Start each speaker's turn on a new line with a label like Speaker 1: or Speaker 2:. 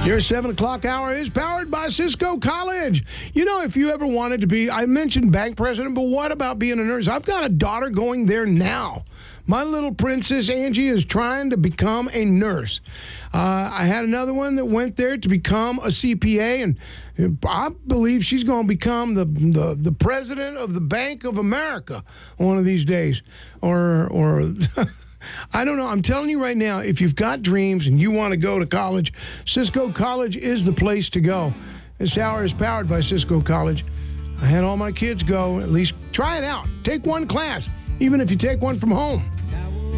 Speaker 1: Your 7 o'clock hour is powered by Cisco College. You know, if you ever wanted to be, I mentioned bank president, but what about being a nurse? I've got a daughter going there now. My little princess Angie is trying to become a nurse. I had another one that went there to become a CPA, and I believe she's going to become the president of the Bank of America one of these days. Or I don't know. I'm telling you right now, if you've got dreams and you want to go to college, Cisco College is the place to go. This hour is powered by Cisco College. I had all my kids go. At least try it out. Take one class, even if you take one from home.